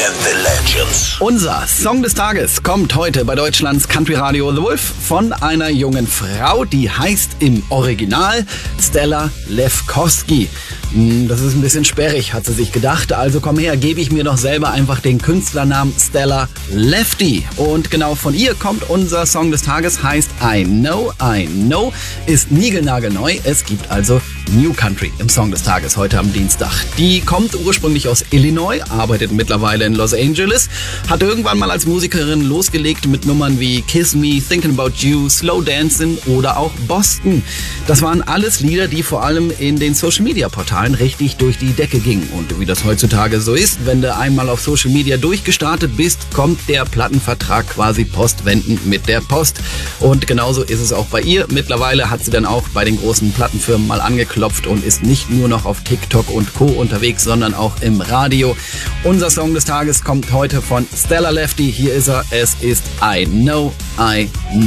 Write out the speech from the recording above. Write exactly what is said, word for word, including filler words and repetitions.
and the Legends. Unser Song des Tages kommt heute bei Deutschlands Country Radio The Wolf von einer jungen Frau, die heißt im Original Stella Lefkowski. Das ist ein bisschen sperrig, hat sie sich gedacht. Also komm her, gebe ich mir doch selber einfach den Künstlernamen Stella Lefty. Und genau von ihr kommt unser Song des Tages, heißt I Know, I Know, ist niegelnagelneu. Es gibt also New Country im Song des Tages heute am Dienstag. Die kommt ursprünglich aus Illinois, arbeitet mittlerweile in Los Angeles, hat irgendwann mal als Musikerin losgelegt mit Nummern wie Kiss Me, Thinking About You, Slow Dancing oder auch Boston. Das waren alles Lieder, die vor allem in den Social Media Portalen richtig durch die Decke gingen. Und wie das heutzutage so ist, wenn du einmal auf Social Media durchgestartet bist, kommt der Plattenvertrag quasi postwendend mit der Post. Und genauso ist es auch bei ihr. Mittlerweile hat sie dann auch bei den großen Plattenfirmen mal angeklopft und ist nicht nur noch auf TikTok und Co. unterwegs, sondern auch im Radio. Unser Song des Tages kommt heute von Stella Lefty. Hier ist er. Es ist I Know, I Know.